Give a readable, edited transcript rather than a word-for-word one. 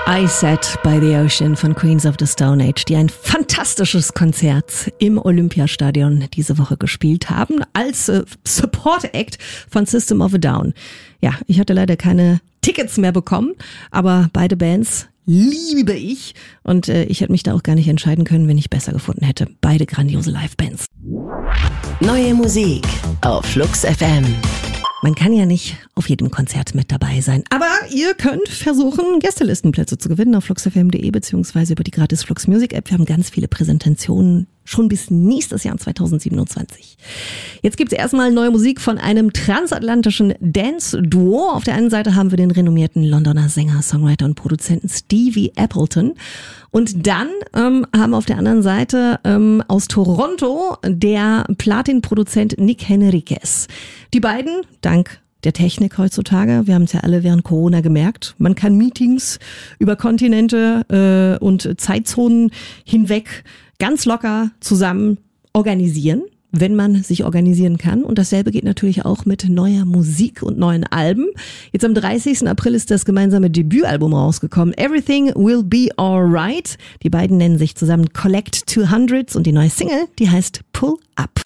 I Sat by the Ocean von Queens of the Stone Age, die ein fantastisches Konzert im Olympiastadion diese Woche gespielt haben, als Support Act von System of a Down. Ja, ich hatte leider keine Tickets mehr bekommen, aber beide Bands liebe ich und ich hätte mich da auch gar nicht entscheiden können, wenn ich besser gefunden hätte. Beide grandiose Live-Bands. Neue Musik auf Flux FM. Man kann ja nicht auf jedem Konzert mit dabei sein. Aber ihr könnt versuchen, Gästelistenplätze zu gewinnen auf fluxfm.de beziehungsweise über die gratis Flux Music App. Wir haben ganz viele Präsentationen schon bis nächstes Jahr 2027. Jetzt gibt's erstmal neue Musik von einem transatlantischen Dance-Duo. Auf der einen Seite haben wir den renommierten Londoner Sänger, Songwriter und Produzenten Stevie Appleton. Und dann haben wir auf der anderen Seite aus Toronto der Platin-Produzent Nick Henriquez. Die beiden, dank der Technik heutzutage, wir haben es ja alle während Corona gemerkt, man kann Meetings über Kontinente und Zeitzonen hinweg ganz locker zusammen organisieren, wenn man sich organisieren kann. Und dasselbe geht natürlich auch mit neuer Musik und neuen Alben. Jetzt am 30. April ist das gemeinsame Debütalbum rausgekommen. Everything Will Be Alright. Die beiden nennen sich zusammen Collect 200s und die neue Single, die heißt Pull Up.